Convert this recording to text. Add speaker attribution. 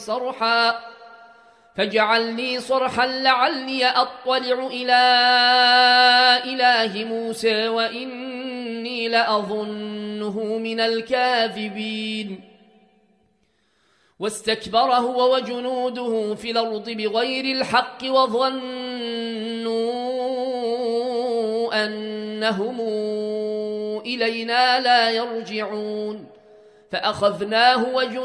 Speaker 1: صرحا فاجعلني صرحا لعلي أطلع إلى إله موسى وإني لأظنه من الكاذبين واستكبر هو وجنوده في الأرض بغير الحق وظنوا أنهم إلينا لا يرجعون فأخذناه وجنوده